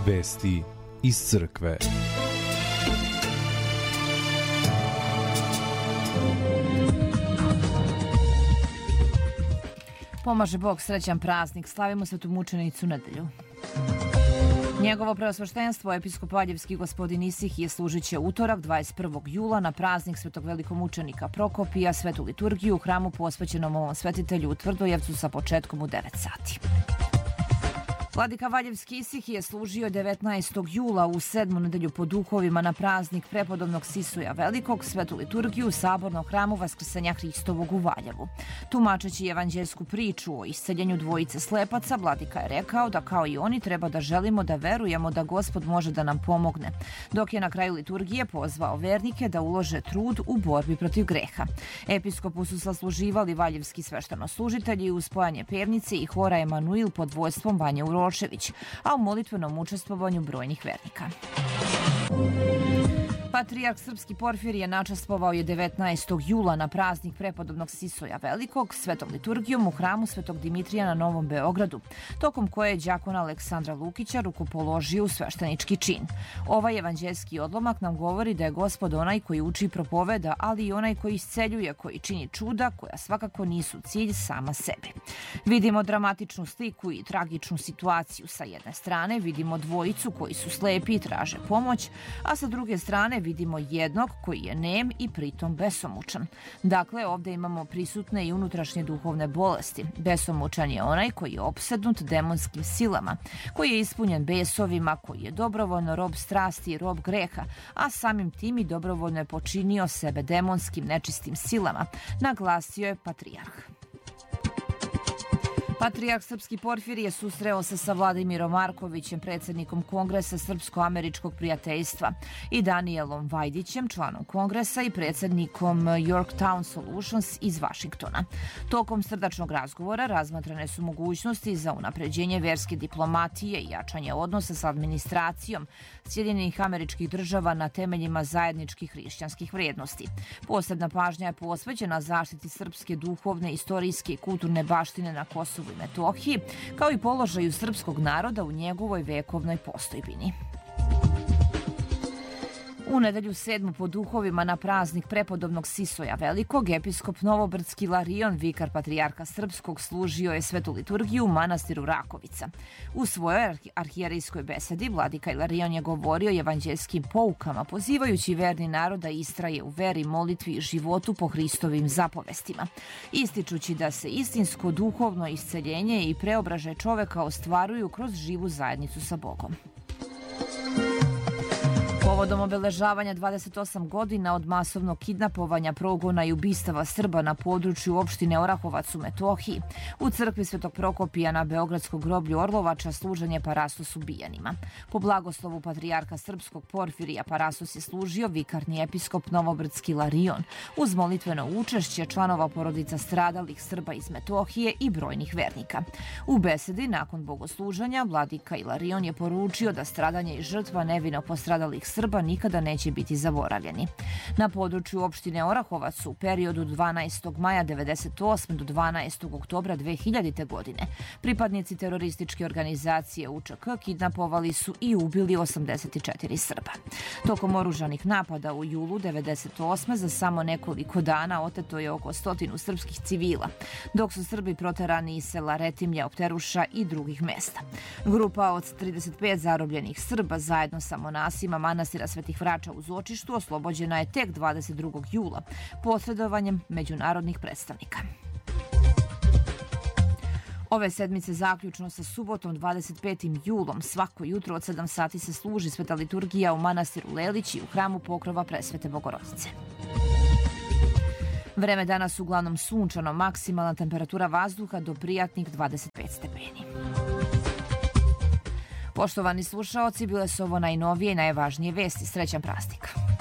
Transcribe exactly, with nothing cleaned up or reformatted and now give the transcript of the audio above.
Vesti iz crkve. Pomaže Bog, srećan praznik, slavimo Svetu mučenicu nedelju. Njegovo preosveštenstvo, episkop Valjevski gospodin Isihije, služit će utorak dvadeset prvog jula na praznik svetog velikomučenika Prokopija, svetu liturgiju u hramu posvećenom ovom svetitelju u Tvrdojevcu sa početkom u devet sati. Vladika Valjevski Isihije služio devetnaestog jula u sedmu nedelju po duhovima na praznik prepodobnog Sisoja Velikog, svetu liturgiju u sabornom hramu Vaskrsenja Hristovog u Valjevu. Tumačeći evanđelsku priču o isceljenju dvojice slepaca, vladika je rekao da kao i oni treba da želimo da verujemo da Gospod može da nam pomogne, dok je na kraju liturgije pozvao vernike da ulože trud u borbi protiv greha. Episkopu su sasluživali valjevski sveštenoslužitelji uz spojanje pevnice i hora Emanuil pod vojstvom Vanje Urošević, a u molitvenom učestvovanju brojnih vernika. Patrijarh srpski Porfirije načastvovao je devetnaestog jula na praznik prepodobnog Sisoja Velikog svetom liturgijom u hramu svetog Dimitrija na Novom Beogradu, tokom koje je đakon Aleksandra Lukića rukopoložio u sveštenički čin. Ovaj evanđelski odlomak nam govori da je Gospod onaj koji uči i propoveda, ali i onaj koji isceljuje, koji čini čuda koja svakako nisu cilj sama sebi. Vidimo dramatičnu sliku i tragičnu situaciju. Sa jedne strane vidimo dvojicu koji su slepi i traže pomoć, a sa druge strane vidimo jednog koji je nem i pritom besomučan. Dakle, ovdje imamo prisutne i unutrašnje duhovne bolesti. Besomučan je onaj koji je opsednut demonskim silama, koji je ispunjen besovima, koji je dobrovoljno rob strasti i rob greha, a samim tim i dobrovoljno je počinio sebe demonskim nečistim silama, naglasio je patrijarh. Patrijarh srpski Porfirije susreo se sa Vladimirom Markovićem, predsjednikom Kongresa Srpsko-američkog prijateljstva, i Danielom Vajdićem, članom Kongresa i predsjednikom Yorktown Solutions iz Vašingtona. Tokom srdačnog razgovora razmatrane su mogućnosti za unapređenje verske diplomatije i jačanje odnosa sa administracijom Sjedinjenih Američkih Država na temeljima zajedničkih hrišćanskih vrijednosti. Posebna pažnja je posvećena zaštiti srpske duhovne, istorijske i kulturne baštine na Kosovu i Metohiji, kao i položaju srpskog naroda u njegovoj vekovnoj postojbini. U nedelju sedmu po duhovima na praznik prepodobnog Sisoja Velikog, episkop Novobrdski Ilarion, vikar patrijarha srpskog, služio je svetu liturgiju u manastiru Rakovica. U svojoj arhijerejskoj besedi vladika Ilarion je govorio o evanđelskim poukama, pozivajući verni narod da istraje u veri, molitvi i životu po Hristovim zapovestima, ističući da se istinsko duhovno isceljenje i preobražaj čoveka ostvaruju kroz živu zajednicu sa Bogom. Povodom obeležavanja dvadeset osam godina od masovnog kidnapovanja, progona i ubistava Srba na području opštine Orahovac u Metohiji, u crkvi Svetog Prokopija na Beogradskog groblju Orlovača služen je Parasos ubijanima. Po blagoslovu patrijarha srpskog Porfirija Parasos je služio vikarni episkop Novobrdski Ilarion uz molitveno učešće članova porodica stradalih Srba iz Metohije i brojnih vernika. U besedi nakon bogosluženja vladika Ilarion je poručio da stradanje i žrtva nevino postradalih Srba nikada neće biti zaboravljeni. Na području opštine Orahovac u periodu dvanaestog maja devedeset osme do dvanaestog oktobra dve hiljadite. godine pripadnici terorističke organizacije U Č K kidnapovali su i ubili osamdeset četiri Srba. Tokom oružanih napada u julu devedeset osme za samo nekoliko dana oteto je oko stotinu srpskih civila, dok su Srbi proterani iz sela Retimlja, Opteruša i drugih mesta. Grupa od trideset pet zarobljenih Srba zajedno sa monasima manastira Svetih Vrača u Zočištu oslobođena je tek dvadeset drugog jula posredovanjem međunarodnih predstavnika. Ove sedmice zaključno sa subotom dvadeset petim julom svako jutro od sedam sati se služi sveta liturgija u manastiru Lelić i u hramu Pokrova Presvete Bogorodice. Vreme danas uglavnom sunčano, maksimalna temperatura vazduha do prijatnih dvadeset pet stepeni. Poštovani slušaoci, bile su ovo najnovije i najvažnije vesti. Srećan praznik!